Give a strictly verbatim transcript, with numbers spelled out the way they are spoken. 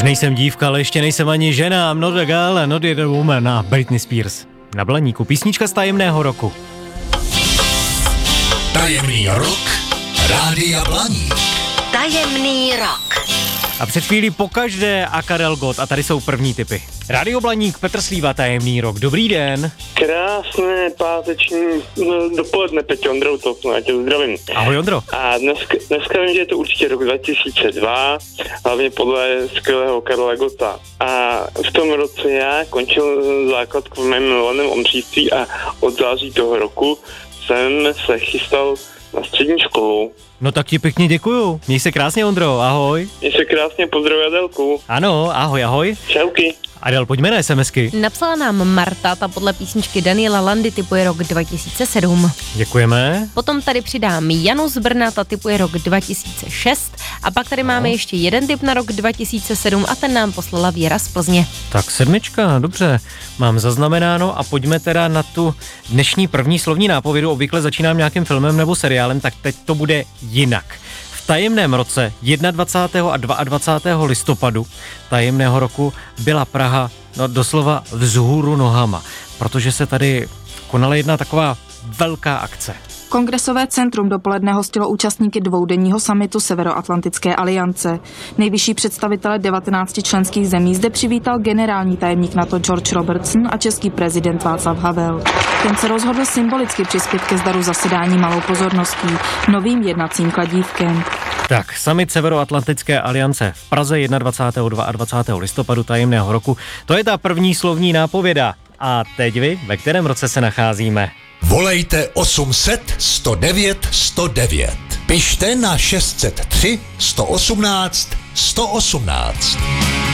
nejsem dívka, ale ještě nejsem ani žena. I'm not a girl, not a woman. A Britney Spears. Na Blaníku. Písnička z tajemného roku. Tajemný rok Rádia Blaník. Tajemný rok. A před chvílí pokaždé a Karel Gott a tady jsou první tipy. Rádio Blaník, Petr Slíva, tajemný rok. Dobrý den. Krásné páteční no, dopoledne, Peťo, Ondrou, to já tě zdravím. Ahoj, Ondro. A dneska, dneska vím, že je to určitě rok dva tisíce dva, hlavně podle skvělého Karla Gotta. A v tom roce já končil základku v mém mileném Ondřejství a od září toho roku jsem se chystal na střední školu. No tak ti pěkně děkuju. Měj se krásně, Ondro, ahoj. Měj se krásně, pozdravuji Adelku. Ano, ahoj, ahoj. Čauky. Adel, pojďme na SMSky. Napsala nám Marta, ta podle písničky Daniela Landy typuje rok dva tisíce sedm. Děkujeme. Potom tady přidám Janu z Brna, ta typuje rok dva tisíce šest. A pak tady máme ještě jeden tip na rok dva tisíce sedm a ten nám poslala Věra z Plzně. Tak sedmička, dobře. Mám zaznamenáno a pojďme teda na tu dnešní první slovní nápovědu. Obvykle začínám nějakým filmem nebo seriálem, tak teď to bude jinak. V tajemném roce dvacátého prvního a dvacátého druhého listopadu tajemného roku byla Praha no, doslova vzhůru nohama, protože se tady konala jedna taková velká akce. Kongresové centrum dopoledne hostilo účastníky dvoudenního summitu Severoatlantické aliance. Nejvyšší představitele devatenácti členských zemí zde přivítal generální tajemník NATO George Robertson a český prezident Václav Havel. Ten se rozhodl symbolicky přispět ke zdaru zasedání malou pozorností, novým jednacím kladívkem. Tak, summit Severoatlantické aliance v Praze dvacátého prvního a dvacátého druhého listopadu tajemného roku, to je ta první slovní nápověda. A teď vy, ve kterém roce se nacházíme? Volejte osm set sto devět sto devět. Pište na šest set tři sto osmnáct sto osmnáct.